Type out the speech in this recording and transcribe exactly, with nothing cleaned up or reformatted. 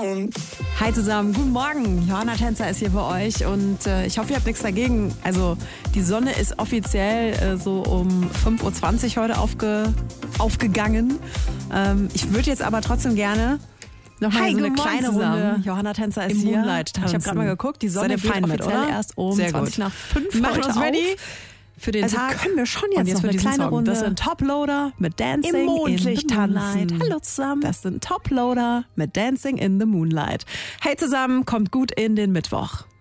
Hi zusammen, guten Morgen. Johanna Tänzer ist hier für euch und äh, ich hoffe, ihr habt nichts dagegen. Also die Sonne ist offiziell äh, so um fünf Uhr zwanzig heute aufge, aufgegangen. Ähm, ich würde jetzt aber trotzdem gerne noch mal Hi, so eine guten Morgen kleine zusammen. Runde. Johanna Tänzer ist Im hier. Moonlight tanzen. Ich habe gerade mal geguckt, die Sonne Seid ihr geht fein mit, offiziell oder? erst um Sehr zwanzig gut. nach fünf Wir machen heute uns auf. ready für den Also Tag. können wir schon jetzt, Und jetzt noch für eine diesen kleine Song. Runde. Das sind Toploader mit Dancing Im Mondlicht in the Moonlight. tanzen. Hallo zusammen. Das sind Toploader mit Dancing in the Moonlight. Hey zusammen, kommt gut in den Mittwoch.